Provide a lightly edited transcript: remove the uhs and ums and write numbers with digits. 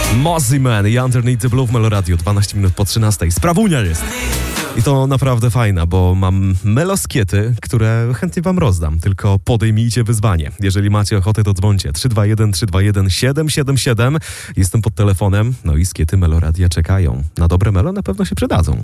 Mozzie Man i Underneath the Blue w Meloradio, 12 minut po 13. Sprawunia jest. I to naprawdę fajna, bo mam meloskiety, które chętnie wam rozdam, tylko podejmijcie wyzwanie. Jeżeli macie ochotę, to dzwońcie 321 777. Jestem pod telefonem, no i skiety Meloradia czekają. Na dobre melo na pewno się przydadzą.